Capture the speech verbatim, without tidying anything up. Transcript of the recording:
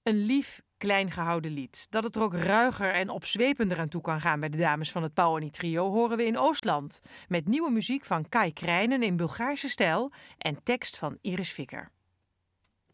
Een lief, klein gehouden lied. Dat het er ook ruiger en opzwepender aan toe kan gaan bij de dames van het Pauw en Niet Trio horen we in Oostland. Met nieuwe muziek van Kai Krijnen in Bulgaarse stijl en tekst van Iris Fikker.